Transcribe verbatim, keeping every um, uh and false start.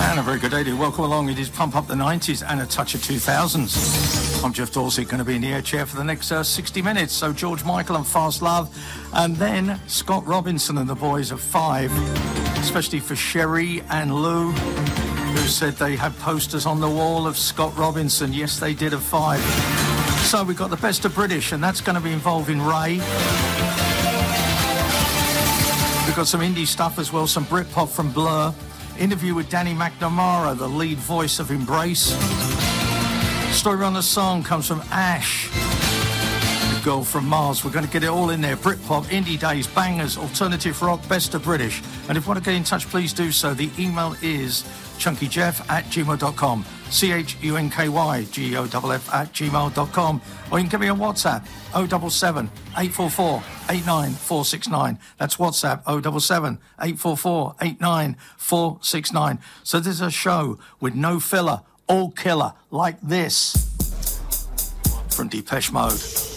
And a very good day to you. Welcome along. It is Pump Up the nineties and a touch of two thousands. I'm Jeff Dorsey, going to be in the air chair for the next uh, sixty minutes. So George Michael and Fast Love, and then Scott Robinson and the Boys of Five, especially for Sherry and Lou, who said they had posters on the wall of Scott Robinson. Yes, they did, of Five. So we've got the best of British, and that's going to be involving Ray. We've got some indie stuff as well, some Britpop from Blur. Interview with Danny McNamara, the lead voice of Embrace. Story on the song comes from Ash, the girl from Mars. We're going to get it all in there. Britpop, indie days, bangers, alternative rock, best of British. And if you want to get in touch, please do so. The email is chunkyjeff at gmail dot com. C H U N K Y G O F F at gmail dot com. Or you can get me on WhatsApp, oh seven seven, eight four four, eight nine four six nine. That's WhatsApp, oh seven seven, eight four four, eight nine four six nine. So this is a show with no filler, all killer, like this, from Depeche Mode.